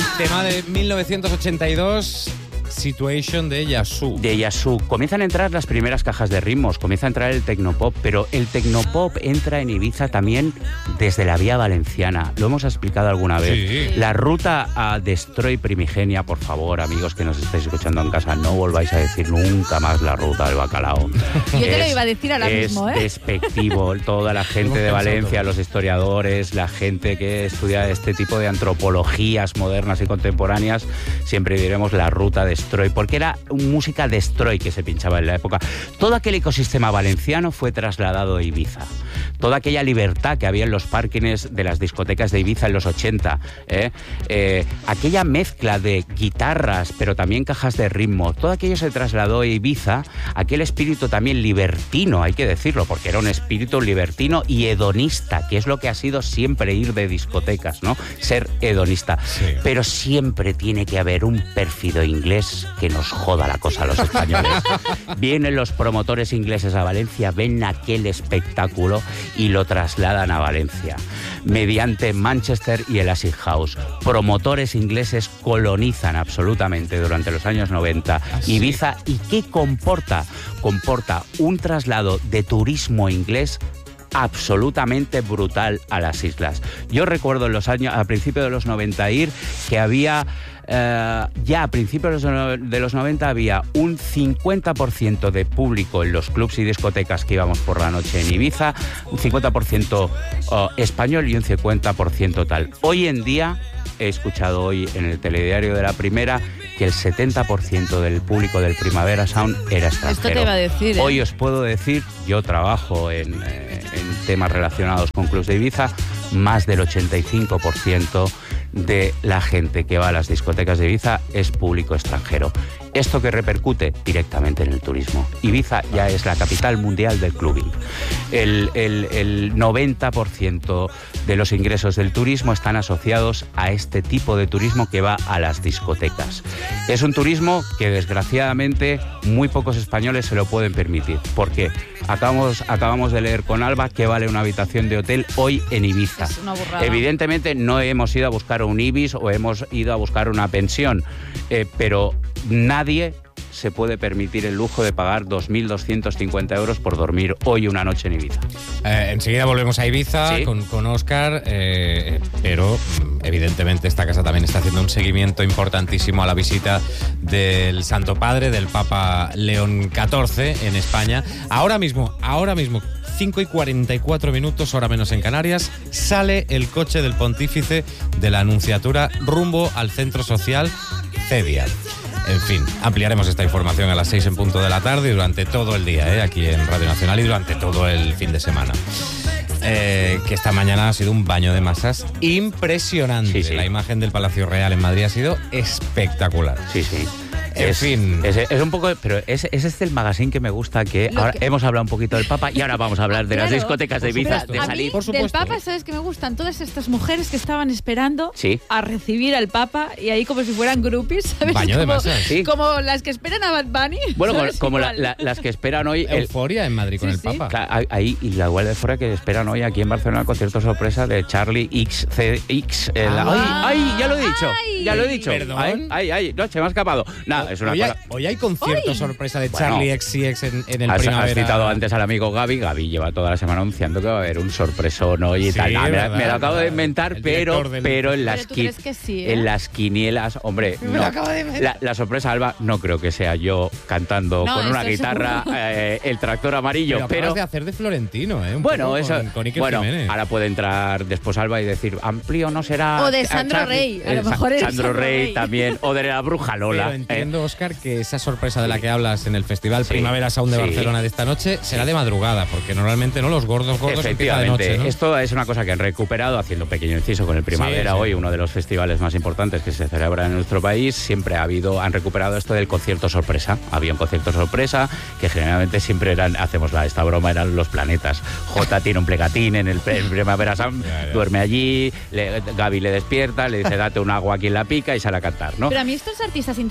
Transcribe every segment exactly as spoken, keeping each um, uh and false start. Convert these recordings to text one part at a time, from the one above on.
Tema de mil novecientos ochenta y dos, Situation de Yazoo. De Yazoo. Comienzan a entrar las primeras cajas de ritmos, comienza a entrar el tecnopop, pero el tecnopop entra en Ibiza también desde la vía valenciana. Lo hemos explicado alguna vez. Sí. La ruta a Destroy Primigenia, por favor, amigos que nos estáis escuchando en casa, no volváis a decir nunca más la ruta del bacalao. Yo te lo iba a decir ahora es mismo, ¿eh? despectivo. Toda la gente de Valencia, los historiadores, la gente que estudia este tipo de antropologías modernas y contemporáneas, siempre diremos la ruta de Destroy, porque era música Destroy que se pinchaba en la época. Todo aquel ecosistema valenciano fue trasladado a Ibiza. Toda aquella libertad que había en los parkings de las discotecas de Ibiza en los ochenta, ¿eh? Eh, aquella mezcla de guitarras, pero también cajas de ritmo, todo aquello se trasladó a Ibiza, aquel espíritu también libertino, hay que decirlo, porque era un espíritu libertino y hedonista, que es lo que ha sido siempre ir de discotecas, ¿no? Ser hedonista. Sí. Pero siempre tiene que haber un pérfido inglés que nos joda la cosa a los españoles. Vienen los promotores ingleses a Valencia, ven aquel espectáculo y lo trasladan a Valencia mediante Manchester y el Acid House. Promotores ingleses colonizan absolutamente durante los años noventa ¿Ah, sí? Ibiza. ¿Y qué comporta? Comporta un traslado de turismo inglés absolutamente brutal a las islas. Yo recuerdo en los años, a principios de los noventa ir que había Uh, ya a principios de los noventa había un cincuenta por ciento de público en los clubs y discotecas que íbamos por la noche en Ibiza, un cincuenta por ciento uh, español y un cincuenta por ciento tal. Hoy en día, he escuchado hoy en el telediario de La Primera que el setenta por ciento del público del Primavera Sound era extranjero. Esto te iba a decir, ¿eh? Hoy os puedo decir, yo trabajo en, eh, en temas relacionados con clubs de Ibiza, más del ochenta y cinco por ciento de la gente que va a las discotecas de Ibiza es público extranjero. Esto que repercute directamente en el turismo. Ibiza ya es la capital mundial del clubbing. El, el, el noventa por ciento de los ingresos del turismo están asociados a este tipo de turismo que va a las discotecas. Es un turismo que desgraciadamente muy pocos españoles se lo pueden permitir. ¿Por qué? Acabamos, acabamos de leer con Alba que vale una habitación de hotel hoy en Ibiza. Es una burrada. Evidentemente no hemos ido a buscar un Ibis o hemos ido a buscar una pensión, eh, pero nadie se puede permitir el lujo de pagar dos mil doscientos cincuenta euros por dormir hoy una noche en Ibiza. Eh, enseguida volvemos a Ibiza, ¿Sí? con, con Óscar, eh, pero evidentemente esta casa también está haciendo un seguimiento importantísimo a la visita del Santo Padre, del Papa León catorce en España. Ahora mismo, ahora mismo, cinco y cuarenta y cuatro minutos, hora menos en Canarias, sale el coche del pontífice de la Anunciatura rumbo al centro social Cedia. En fin, ampliaremos esta información a las seis en punto de la tarde y durante todo el día, ¿eh? Aquí en Radio Nacional y durante todo el fin de semana. Eh, que esta mañana ha sido un baño de masas impresionante. Sí, sí. La imagen del Palacio Real en Madrid ha sido espectacular. Sí, sí. En es, fin. Es, es un poco, pero es, es este el magazine que me gusta, que Lo ahora que- hemos hablado un poquito del Papa y ahora vamos a hablar de las Claro. discotecas de Por Ibiza, supuesto. de A mí, salir. Por del supuesto. Papa, ¿sabes que me gustan? Todas estas mujeres que estaban esperando Sí. a recibir al Papa y ahí como si fueran groupies, ¿sabes? Baño de como, masas. Sí. como las que esperan a Bad Bunny. Bueno, como, ¿sabes? como la- Igual. la- las que esperan hoy... el- Euforia en Madrid con Sí, el sí. Papa. Claro, ahí, y la Guardia de Fuera que esperan hoy aquí en Barcelona el concierto sorpresa de Charlie X C X. El- Ah. ¡Ay, ay! Ya lo he dicho, Ay. ya lo he dicho. Perdón. Ay, ay, ay, no, se me ha escapado. Nada, es una hoy, hay, cosa... hoy hay concierto Hoy. sorpresa de Bueno. Charlie X C X en, en el Has, has Primavera. citado antes al amigo Gaby. Gaby lleva toda la semana anunciando que va a haber un sorpresón hoy y Sí, tal. Nada, me, verdad, me lo acabo de verdad. inventar, El pero, director del- pero en las Pero tú qui- crees que sí, ¿eh? en las quinielas, hombre, Me no. lo acabo de inventar. La, la sorpresa, Alba, no creo que sea yo cantando No, con una estoy guitarra eh, el tractor amarillo, Pero, pero, acabas de hacer de Florentino, ¿eh? Un bueno, poco eso, con, con Iker bueno, Jiménez. ahora puede entrar después Alba y decir, amplio no será... O de a Sandro Charlie". Rey, a lo Eh, Sa- mejor eres Sandro Sandro Rey Rey. también, o de la bruja Lola. Pero eh. entiendo, Óscar, que esa sorpresa de la que hablas en el Festival Sí, Primavera Sound de sí. Barcelona de esta noche será de madrugada, porque normalmente no los gordos gordos empiezan de Efectivamente, noche, ¿no? esto es una cosa que han recuperado, haciendo un pequeño inciso con el Primavera Sí, sí. hoy, uno de los festivales más importantes que se celebra en nuestro país. Siempre ha habido, han recuperado esto del concierto sorpresa. Había un concierto sorpresa que generalmente siempre eran, hacemos la, esta broma, eran los planetas. Jota tiene un plegatín en el, pre- el Primavera Sound, Ya, ya. duerme allí, le- Gaby le despierta, le dice date un agua aquí en la pica y sale a cantar, ¿no? Pero a mí estos artistas internacionales,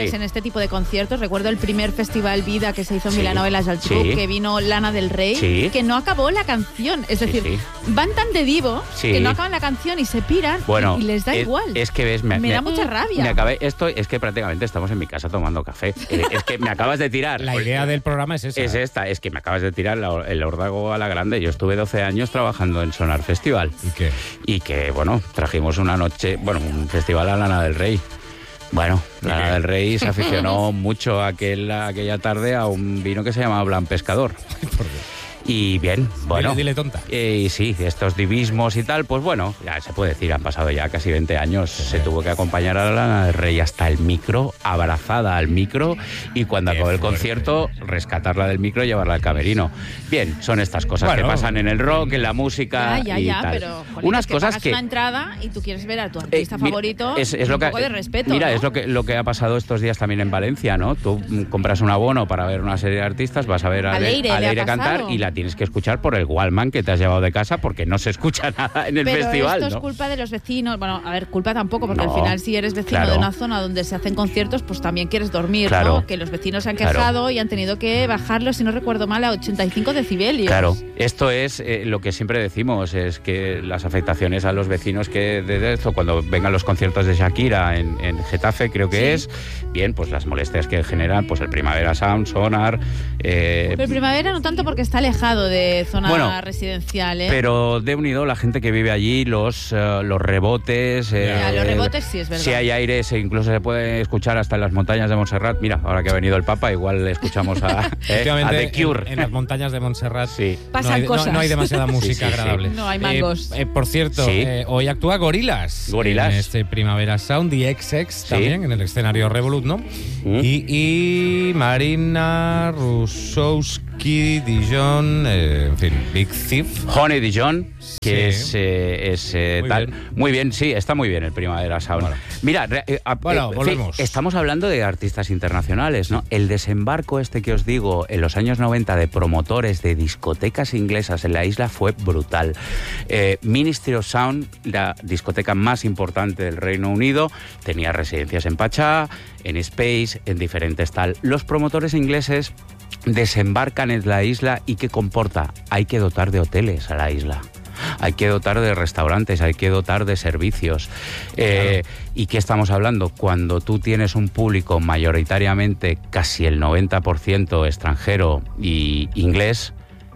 sí. en este tipo de conciertos. Recuerdo el primer festival Vida que se hizo en sí. Vilanova y la Geltrú, sí. que vino Lana del Rey, sí. que no acabó la canción. Es decir, sí, sí. van tan de divo sí. que no acaban la canción y se piran bueno, y, y les da es, igual. Es que ves, me, me, me da mucha rabia. Me acabé, esto es que prácticamente estamos en mi casa tomando café. Eh, es que me acabas de tirar. La idea del programa es esa. Es esta, es que me acabas de tirar la, el órdago a la grande. Yo estuve doce años trabajando en Sonar Festival. ¿Y qué? Y que, bueno, trajimos una noche, bueno, un festival a Lana del Rey. Bueno, Lana del Rey se aficionó mucho aquel, aquella tarde a un vino que se llamaba Blanc Pescador. Por Dios. Y bien, bueno. Dile, dile tonta. Eh, y sí, estos divismos y tal, pues bueno, ya se puede decir, han pasado ya casi veinte años. Sí, se tuvo que acompañar a Lana del Rey hasta el micro, abrazada al micro, y cuando acabó el concierto, rescatarla del micro y llevarla al camerino. Bien, son estas cosas bueno, que pasan en el rock, en la música ya, ya, y ya, tal. Pero, joder, unas que cosas pagas que una entrada y tú quieres ver a tu artista eh, favorito, es, es un lo que, poco de respeto. Mira, ¿no? es lo que lo que ha pasado estos días también en Valencia, ¿no? Tú compras un abono para ver una serie de artistas, vas a ver a Aleire, a Leire cantar y la tienes que escuchar por el Wallman que te has llevado de casa porque no se escucha nada en el pero festival. Esto ¿no? es culpa de los vecinos. Bueno, a ver, culpa tampoco, porque no, al final si eres vecino claro. de una zona donde se hacen conciertos, pues también quieres dormir, claro. ¿no? Que los vecinos se han quejado claro. y han tenido que bajarlo, si no recuerdo mal, a ochenta y cinco decibelios. Claro, esto es eh, lo que siempre decimos, es que las afectaciones a los vecinos que de esto, cuando vengan los conciertos de Shakira en, en Getafe, creo que sí. es, bien, pues las molestias que generan, pues el Primavera Sound, Sonar... Eh, pero el Primavera no tanto porque está alejado de zona bueno, residencial, ¿eh? Pero de unido la gente que vive allí, los, uh, los rebotes... Eh, ya, los rebotes sí, es verdad. Si hay aire, se, incluso se puede escuchar hasta en las montañas de Montserrat. Mira, ahora que ha venido el Papa, igual le escuchamos a, eh, a The Cure. En, en las montañas de Montserrat sí. pasan no hay, cosas. No, no hay demasiada música sí, sí, agradable. Sí. No hay mangos. Eh, eh, por cierto, sí. eh, hoy actúa Gorillaz. Gorillaz. En este Primavera Sound y X X sí. también, en el escenario Revolut, ¿no? ¿Mm? Y, y Marina Rusowski Dijon, eh, en fin, Big Thief. Honey Dijon, que sí. es, eh, es eh, muy tal. Bien. Muy bien, sí, está muy bien el Primavera Sound. Bueno. Mira, eh, a, bueno, eh, volvemos. Sí, estamos hablando de artistas internacionales, ¿no? El desembarco este que os digo en los años noventa de promotores de discotecas inglesas en la isla fue brutal. Eh, Ministry of Sound, la discoteca más importante del Reino Unido, tenía residencias en Pachá, en Space, en diferentes tal. Los promotores ingleses desembarcan en la isla y ¿qué comporta? Hay que dotar de hoteles a la isla. Hay que dotar de restaurantes, hay que dotar de servicios. Eh, claro. ¿Y qué estamos hablando? Cuando tú tienes un público mayoritariamente casi el noventa por ciento extranjero y inglés,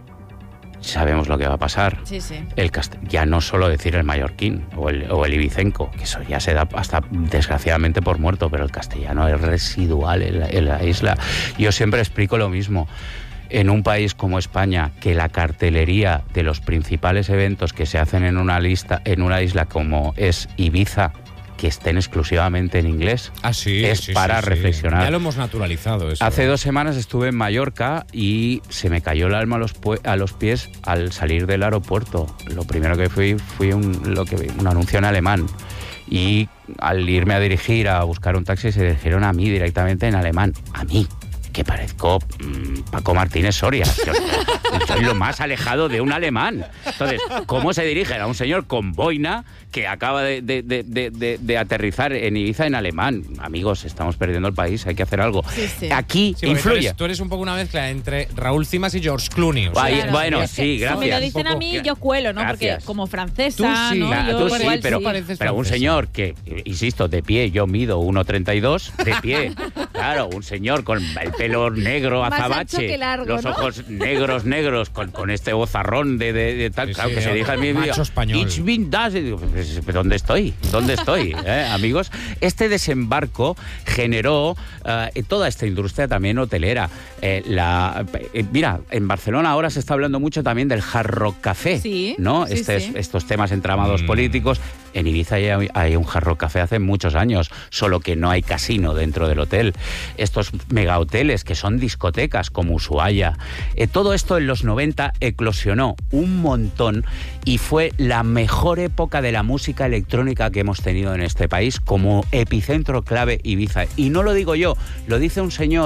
sabemos lo que va a pasar. Sí, sí. El cast- ya no solo decir el mallorquín o el, o el ibicenco, que eso ya se da hasta desgraciadamente por muerto, pero el castellano es residual en la, en la isla. Yo siempre explico lo mismo. En un país como España, que la cartelería de los principales eventos que se hacen en una lista, en una isla como es Ibiza, que estén exclusivamente en inglés, ah, sí, es sí, para sí, reflexionar. Sí. Ya lo hemos naturalizado eso. Hace dos semanas estuve en Mallorca y se me cayó el alma a los, a los pies al salir del aeropuerto. Lo primero que fui fui un, lo que, un anuncio en alemán. Y al irme a dirigir a buscar un taxi se dirigieron a mí directamente en alemán. A mí, que parezco mmm, Paco Martínez Soria. Yo, soy lo más alejado de un alemán. Entonces, ¿cómo se dirigen a un señor con boina que acaba de, de, de, de, de, de aterrizar en Ibiza en alemán? Amigos, estamos perdiendo el país, hay que hacer algo. Sí, sí. Aquí sí, influye. Tú eres, tú eres un poco una mezcla entre Raúl Cimas y George Clooney. O sea, Ay, claro, bueno, es sí, gracias. Si me lo dicen a mí, yo cuelo, ¿no? Gracias. Porque como francesa, tú sí, ¿no? Claro, yo tú sí, igual pero, sí. pero un señor que, insisto, de pie, yo mido uno treinta y dos, de pie. Claro, un señor con el pelo negro Más azabache, ancho que largo, los ¿no? ojos negros, negros, con, con este vozarrón de, de, de tal, Sí, claro, sí, que se dirige al mismo macho español. Ich bin das. Y digo, pues, ¿dónde estoy? ¿Dónde estoy? ¿Eh, amigos? Este desembarco generó uh, toda esta industria también hotelera. Eh, la, eh, mira, en Barcelona ahora se está hablando mucho también del Hard Rock Café, sí, ¿no? Sí, este, sí. Estos temas entramados Mm. políticos. En Ibiza hay, hay un Hard Rock Café hace muchos años, solo que no hay casino dentro del hotel. Estos mega hoteles que son discotecas como Ushuaia. Eh, todo esto en los noventa eclosionó un montón y fue la mejor época de la música electrónica que hemos tenido en este país como epicentro clave Ibiza. Y no lo digo yo, lo dice un señor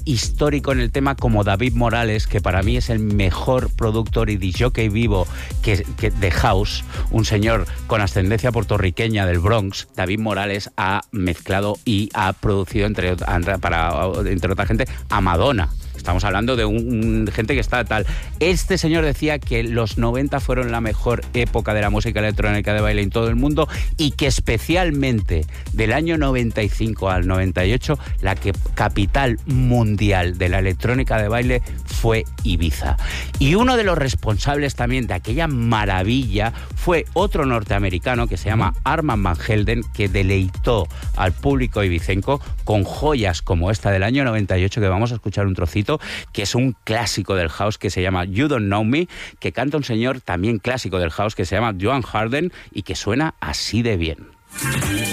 histórico en el tema como David Morales, que para mí es el mejor productor y disjockey vivo que, que de house, un señor con ascendencia puertorriqueña del Bronx. David Morales ha mezclado y ha producido, entre, para, entre otra gente, a Madonna. Estamos hablando de un, un, gente que está tal. Este señor decía que los noventa fueron la mejor época de la música electrónica de baile en todo el mundo y que especialmente del año noventa y cinco al noventa y ocho la que, capital mundial de la electrónica de baile fue Ibiza. Y uno de los responsables también de aquella maravilla fue otro norteamericano que se llama Armand Van Helden, que deleitó al público ibicenco con joyas como esta del año noventa y ocho, que vamos a escuchar un trocito, que es un clásico del house que se llama You Don't Know Me, que canta un señor también clásico del house que se llama Joan Harden y que suena así de bien.